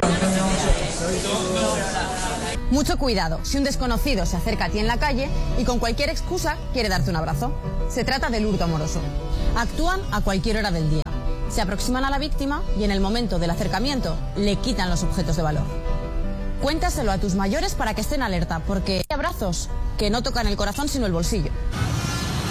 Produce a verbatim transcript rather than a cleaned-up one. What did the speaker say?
Mucho cuidado si un desconocido se acerca a ti en la calle y con cualquier excusa quiere darte un abrazo. Se trata del hurto amoroso. Actúan a cualquier hora del día. Se aproximan a la víctima y en el momento del acercamiento le quitan los objetos de valor. Cuéntaselo a tus mayores para que estén alerta, porque hay abrazos que no tocan el corazón sino el bolsillo.